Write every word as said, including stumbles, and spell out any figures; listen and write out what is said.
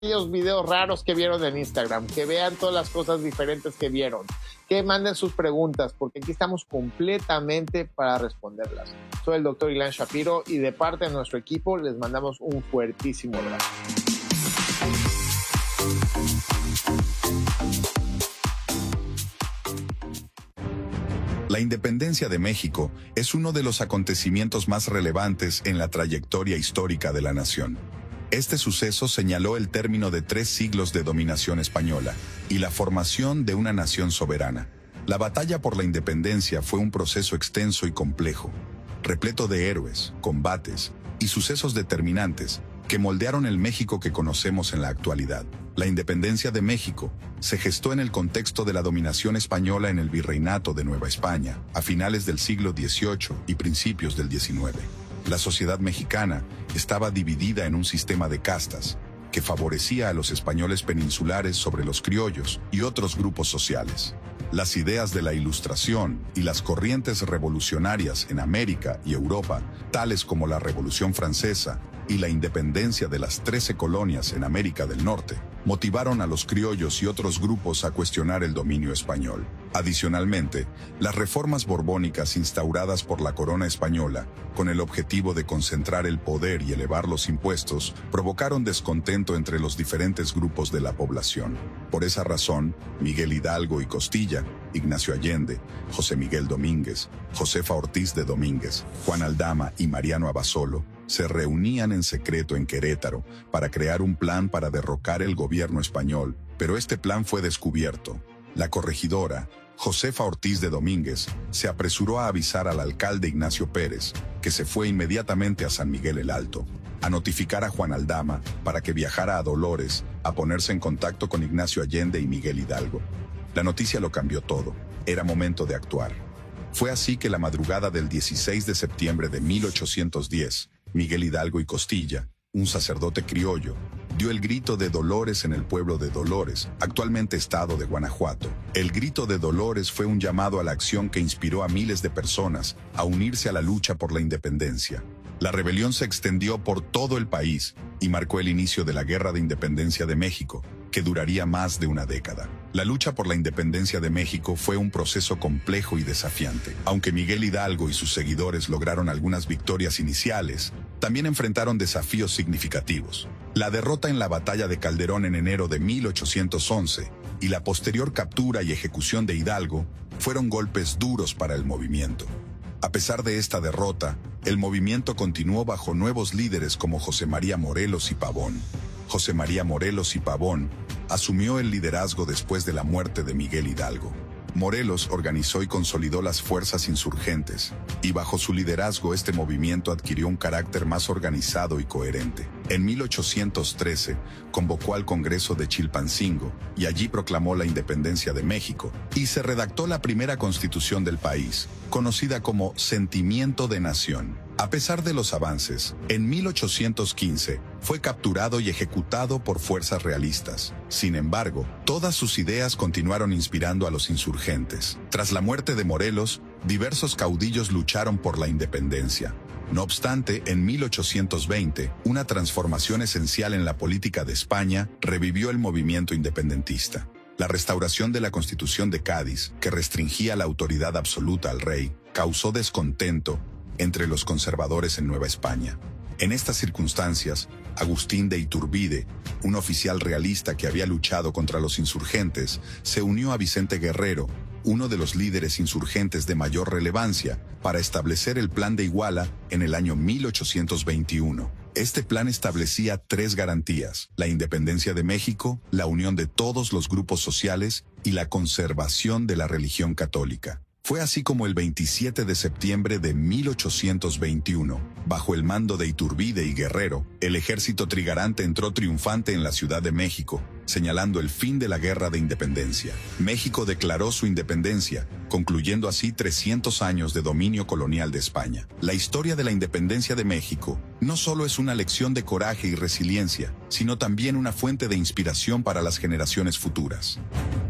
aquellos videos raros que vieron en Instagram, que vean todas las cosas diferentes que vieron, que manden sus preguntas, porque aquí estamos completamente para responderlas. Soy el doctor Ilan Shapiro y de parte de nuestro equipo les mandamos un fuertísimo abrazo. La independencia de México es uno de los acontecimientos más relevantes en la trayectoria histórica de la nación. Este suceso señaló el término de tres siglos de dominación española y la formación de una nación soberana. La batalla por la independencia fue un proceso extenso y complejo, repleto de héroes, combates y sucesos determinantes que moldearon el México que conocemos en la actualidad. La independencia de México se gestó en el contexto de la dominación española en el Virreinato de Nueva España, a finales del siglo dieciocho y principios del diecinueve. La sociedad mexicana estaba dividida en un sistema de castas que favorecía a los españoles peninsulares sobre los criollos y otros grupos sociales. Las ideas de la Ilustración y las corrientes revolucionarias en América y Europa, tales como la Revolución Francesa y la independencia de las trece colonias en América del Norte, motivaron a los criollos y otros grupos a cuestionar el dominio español. Adicionalmente, las reformas borbónicas instauradas por la corona española, con el objetivo de concentrar el poder y elevar los impuestos, provocaron descontento entre los diferentes grupos de la población. Por esa razón, Miguel Hidalgo y Costilla, Ignacio Allende, José Miguel Domínguez, Josefa Ortiz de Domínguez, Juan Aldama y Mariano Abasolo se reunían en secreto en Querétaro para crear un plan para derrocar el gobierno español, pero este plan fue descubierto. La corregidora, Josefa Ortiz de Domínguez, se apresuró a avisar al alcalde Ignacio Pérez, que se fue inmediatamente a San Miguel el Alto, a notificar a Juan Aldama para que viajara a Dolores a ponerse en contacto con Ignacio Allende y Miguel Hidalgo. La noticia lo cambió todo. Era momento de actuar. Fue así que la madrugada del dieciséis de septiembre de mil ochocientos diez, Miguel Hidalgo y Costilla, un sacerdote criollo, dio el grito de Dolores en el pueblo de Dolores, actualmente estado de Guanajuato. El grito de Dolores fue un llamado a la acción que inspiró a miles de personas a unirse a la lucha por la independencia. La rebelión se extendió por todo el país y marcó el inicio de la Guerra de Independencia de México, que duraría más de una década. La lucha por la independencia de México fue un proceso complejo y desafiante. Aunque Miguel Hidalgo y sus seguidores lograron algunas victorias iniciales, también enfrentaron desafíos significativos. La derrota en la batalla de Calderón en enero de mil ochocientos once y la posterior captura y ejecución de Hidalgo fueron golpes duros para el movimiento. A pesar de esta derrota, el movimiento continuó bajo nuevos líderes como José María Morelos y Pavón. José María Morelos y Pavón asumió el liderazgo después de la muerte de Miguel Hidalgo. Morelos organizó y consolidó las fuerzas insurgentes, y bajo su liderazgo este movimiento adquirió un carácter más organizado y coherente. En mil ochocientos trece, convocó al Congreso de Chilpancingo, y allí proclamó la independencia de México, y se redactó la primera constitución del país, conocida como Sentimiento de Nación. A pesar de los avances, en mil ochocientos quince fue capturado y ejecutado por fuerzas realistas. Sin embargo, todas sus ideas continuaron inspirando a los insurgentes. Tras la muerte de Morelos, diversos caudillos lucharon por la independencia. No obstante, en mil ochocientos veinte, una transformación esencial en la política de España revivió el movimiento independentista. La restauración de la Constitución de Cádiz, que restringía la autoridad absoluta al rey, causó descontento entre los conservadores en Nueva España. En estas circunstancias, Agustín de Iturbide, un oficial realista que había luchado contra los insurgentes, se unió a Vicente Guerrero, uno de los líderes insurgentes de mayor relevancia, para establecer el Plan de Iguala en el año mil ochocientos veintiuno. Este plan establecía tres garantías: la independencia de México, la unión de todos los grupos sociales y la conservación de la religión católica. Fue así como el veintisiete de septiembre de mil ochocientos veintiuno, bajo el mando de Iturbide y Guerrero, el ejército trigarante entró triunfante en la Ciudad de México, señalando el fin de la Guerra de Independencia. México declaró su independencia, concluyendo así trescientos años de dominio colonial de España. La historia de la independencia de México no solo es una lección de coraje y resiliencia, sino también una fuente de inspiración para las generaciones futuras.